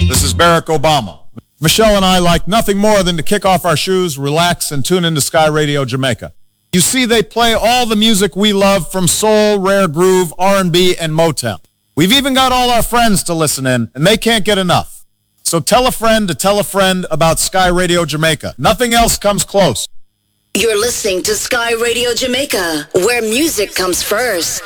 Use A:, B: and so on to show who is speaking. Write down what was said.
A: This is Barack Obama. Michelle and I like nothing more than to kick off our shoes, relax, and tune into Sky Radio Jamaica. You see, they play all the music we love from soul, rare groove, R&B, and Motown. We've even got all our friends to listen in, and they can't get enough. So tell a friend to tell a friend about Sky Radio Jamaica. Nothing else comes close.
B: You're listening to Sky Radio Jamaica, where music comes first.